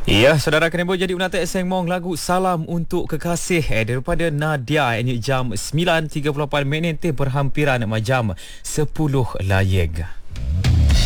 Ya, saudara kena boleh jadi menata Seng Mong lagu Salam Untuk Kekasih daripada Nadia jam 9.38 berhampiran jam 10 layeg.